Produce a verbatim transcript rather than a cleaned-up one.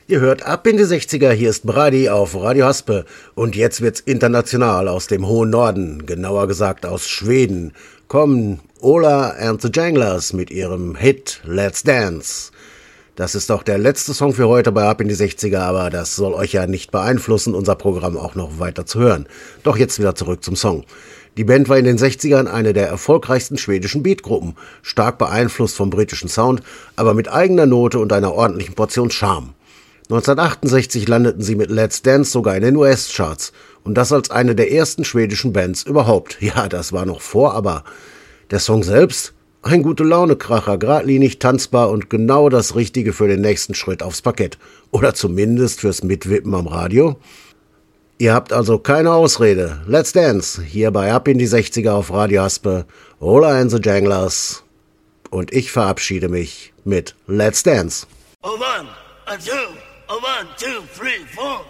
Ihr hört ab in die sechziger, hier ist Brady auf Radio Haspe. Und jetzt wird's international aus dem hohen Norden, genauer gesagt aus Schweden, kommen Ola and the Janglers mit ihrem Hit Let's Dance. Das ist auch der letzte Song für heute bei Ab in die sechziger, aber das soll euch ja nicht beeinflussen, unser Programm auch noch weiter zu hören. Doch jetzt wieder zurück zum Song. Die Band war in den sechzigern eine der erfolgreichsten schwedischen Beatgruppen, stark beeinflusst vom britischen Sound, aber mit eigener Note und einer ordentlichen Portion Charme. neunzehnhundertachtundsechzig landeten sie mit Let's Dance sogar in den U S-Charts und das als eine der ersten schwedischen Bands überhaupt. Ja, das war noch vor, aber der Song selbst? Ein Gute-Laune-Kracher, geradlinig, tanzbar und genau das Richtige für den nächsten Schritt aufs Parkett. Oder zumindest fürs Mitwippen am Radio. Ihr habt also keine Ausrede. Let's Dance, hier bei Ab in die sechziger auf Radio Haspe, Ola and the Janglers. Und ich verabschiede mich mit Let's Dance. Oh, one, a two, a one, two, three, four.